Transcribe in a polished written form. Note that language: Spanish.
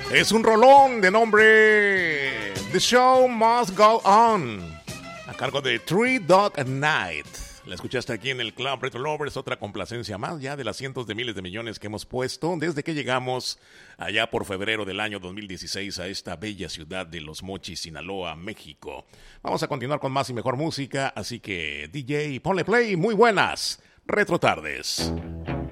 Es un rolón de nombre The Show Must Go On, a cargo de Three Dog Night. La escuchaste aquí en el Club Retro Lovers, otra complacencia más ya de las cientos de miles de millones que hemos puesto desde que llegamos allá por febrero del año 2016 a esta bella ciudad de Los Mochis, Sinaloa, México. Vamos a continuar con más y mejor música, así que DJ, ponle play, muy buenas Retro Tardes.